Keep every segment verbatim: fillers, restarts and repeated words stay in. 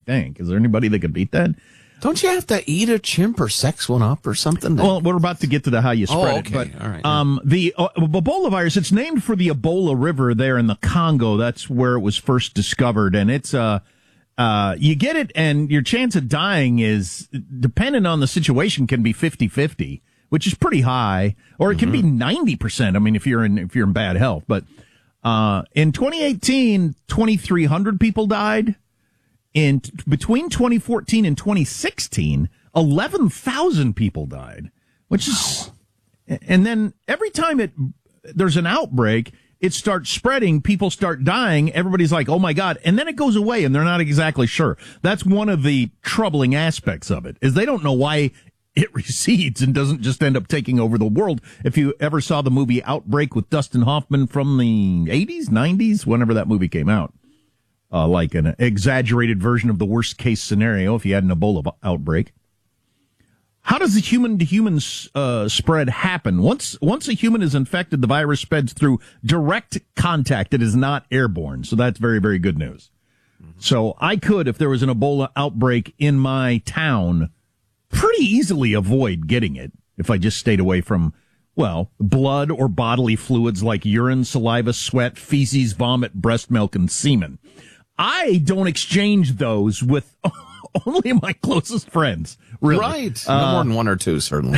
think. Is there anybody that could beat that? Don't you have to eat a chimp or sex one up or something? To... Well, we're about to get to the how you spread oh, okay. it. But, all right. Um, the uh, Ebola virus, it's named for the Ebola River there in the Congo. That's where it was first discovered. And it's, uh, uh, you get it and your chance of dying is, depending on the situation, can be fifty-fifty, which is pretty high. Or it can mm-hmm. be ninety percent. I mean, if you're in, if you're in bad health. But, uh, in twenty eighteen, twenty-three hundred people died. In t- between twenty fourteen and twenty sixteen, eleven thousand people died, which is, and then every time it, there's an outbreak, it starts spreading, people start dying, everybody's like, oh my God, and then it goes away and they're not exactly sure. That's one of the troubling aspects of it, is they don't know why it recedes and doesn't just end up taking over the world. If you ever saw the movie Outbreak with Dustin Hoffman from the eighties, nineties, whenever that movie came out. Uh, like an exaggerated version of the worst case scenario if you had an Ebola outbreak. How does the human-to-human uh, spread happen? Once once a human is infected, the virus spreads through direct contact. It is not airborne, so that's very, very good news. Mm-hmm. So I could, if there was an Ebola outbreak in my town, pretty easily avoid getting it if I just stayed away from, well, blood or bodily fluids like urine, saliva, sweat, feces, vomit, breast milk, and semen. I don't exchange those with only my closest friends, really. Right. No Uh, more than one or two, certainly.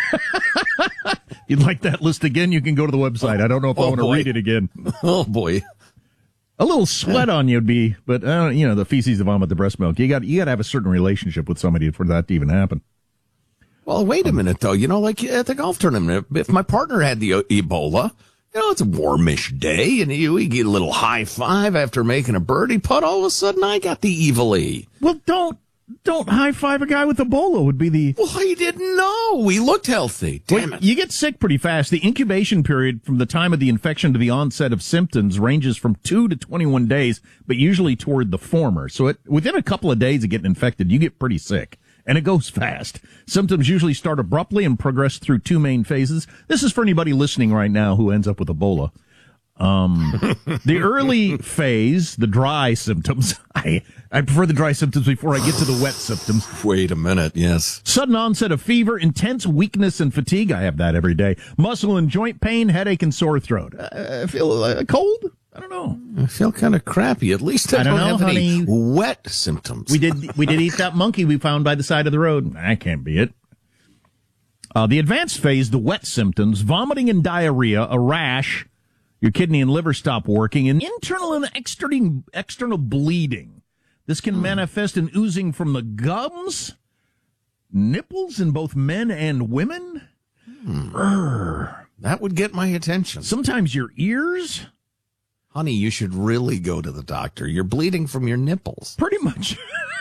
You'd like that list again? You can go to the website. I don't know if oh, I want to boy. read it again. Oh, boy. A little sweat on you'd be, but, uh, you know, the feces, the vomit, the breast milk. You got you got to have a certain relationship with somebody for that to even happen. Well, wait a minute, though. You know, like at the golf tournament, if my partner had the Ebola, you know, it's a warmish day, and you, we get a little high five after making a birdie putt. All of a sudden, I got the evil E. Well, don't don't high five a guy with Ebola would be the. Well, I didn't know. We looked healthy. Damn well, it. You get sick pretty fast. The incubation period from the time of the infection to the onset of symptoms ranges from two to twenty-one days, but usually toward the former. So it, within a couple of days of getting infected, you get pretty sick. And it goes fast. Symptoms usually start abruptly and progress through two main phases. This is for anybody listening right now who ends up with Ebola. Um, the early phase, the dry symptoms, I, I prefer the dry symptoms before I get to the wet symptoms. Wait a minute, yes. Sudden onset of fever, intense weakness and fatigue. I have that every day. Muscle and joint pain, headache, and sore throat. I feel uh, cold. I don't know. I feel kind of crappy. At least I, I don't, don't know, have honey. any wet symptoms. We did we did eat that monkey we found by the side of the road. That can't be it. Uh, the advanced phase, the wet symptoms, vomiting and diarrhea, a rash, your kidney and liver stop working, and internal and external, external bleeding. This can hmm. manifest in oozing from the gums, nipples in both men and women. Hmm. That would get my attention. Sometimes your ears. Honey, you should really go to the doctor. You're bleeding from your nipples. Pretty much.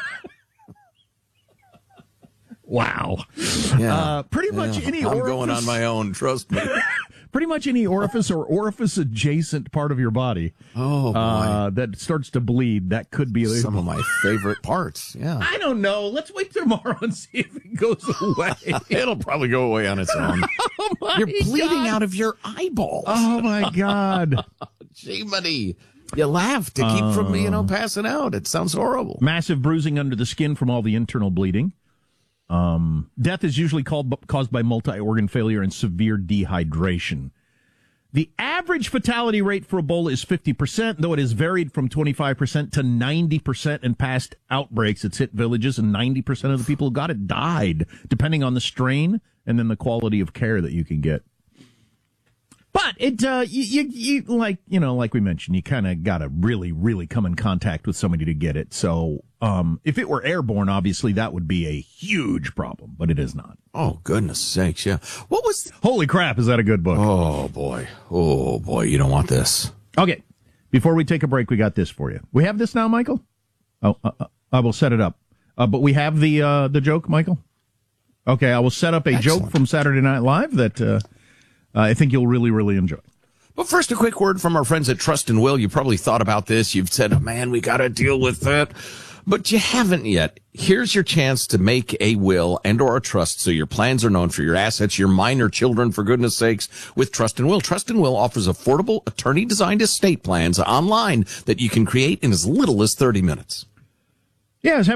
Wow. Yeah. Uh, pretty much yeah. any I'm orifice. going on my own, trust me. Pretty much any orifice or orifice adjacent part of your body. Oh, boy. Uh, that starts to bleed. That could be some of my favorite parts. Yeah. I don't know. Let's wait tomorrow and see if it goes away. It'll probably go away on its own. Oh my You're bleeding God. out of your eyeballs. Oh my God. Gee, buddy. You laugh to keep from, you know, passing out. It sounds horrible. Massive bruising under the skin from all the internal bleeding. Um, death is usually called, caused by multi-organ failure and severe dehydration. The average fatality rate for Ebola is fifty percent, though it has varied from twenty-five percent to ninety percent in past outbreaks. It's hit villages, and ninety percent of the people who got it died, depending on the strain and then the quality of care that you can get. But it, uh, you, you, you, like, you know, like we mentioned, you kind of got to really, really come in contact with somebody to get it. So, um, if it were airborne, obviously that would be a huge problem, but it is not. Oh, goodness sakes, yeah. What was... Holy crap, is that a good book? Oh, boy. Oh, boy, you don't want this. Okay. Before we take a break, we got this for you. We have this now, Michael? Oh, uh, uh, I will set it up. Uh, but we have the, uh, the joke, Michael? Okay, I will set up a Excellent. joke from Saturday Night Live that, uh, Uh, I think you'll really, really enjoy. But first, a quick word from our friends at Trust and Will. You probably thought about this. You've said, oh, man, we got to deal with that. But you haven't yet. Here's your chance to make a will and or a trust so your plans are known for your assets, your minor children, for goodness sakes, with Trust and Will. Trust and Will offers affordable, attorney-designed estate plans online that you can create in as little as thirty minutes. Yeah, I was having